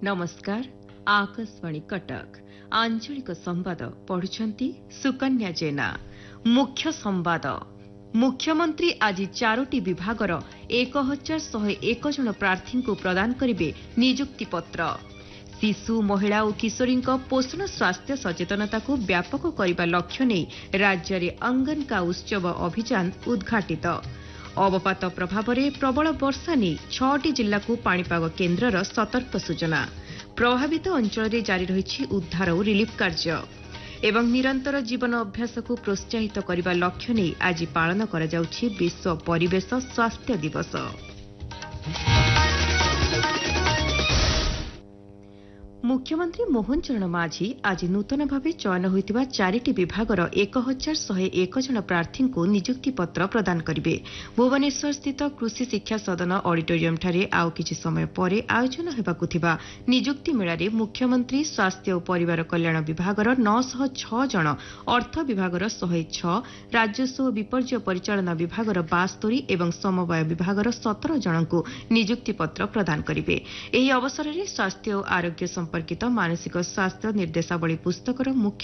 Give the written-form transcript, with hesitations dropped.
नमस्कार आकाशवाणी कटक आंचलिक संवाद पढ़ुछंती सुकन्या जेना। मुख्य संवाद मुख्यमंत्री आज 4टी विभागर 1101 जन प्रार्थी को प्रदान करिवे नियुक्ति पत्र। शिशु महिला और किशोरी पोषण स्वास्थ्य सचेतनता को व्यापक करने लक्ष्य नहीं राज्य में अंगन का उत्सव अभियान उद्घाटित। अवपात प्रभाव में प्रबल वर्षा नहीं 6टी जिला को पाणीपाग केन्द्रर सतर्क सूचना। प्रभावित अंचल में जारी रही उद्धार और रिलीफ कार्य एवं निरंतर जीवन अभ्यास को प्रोत्साहित करने लक्ष्य नहीं आज पालन करा जाउछि विश्व परिवेश स्वास्थ्य दिवस। मुख्यमंत्री मोहन चरण माझी आज नूतन भाव चयन होइतिबा 4टी विभागर 1101 जन प्रार्थी को नियुक्ति पत्र प्रदान करिवे। भुवनेश्वर स्थित कृषि शिक्षा सदन ऑडिटोरियम ठारे आउ किछि समय परे आयोजन हेबाकु थिबा नियुक्ति मेलारे मुख्यमंत्री स्वास्थ्य और परिवार कल्याण विभागर 906 जन, अर्थ विभागर 106, राजस्व और विपर्यय परिचालना विभागर 72 एवं समवाय विभागर 17 जन को नियुक्ति पत्र प्रदान करिवे। एही अवसर में स्वास्थ्य और आरोग्य संपर्कित मानसिक स्वास्थ्य निर्देशावली पुस्तकर मुख्य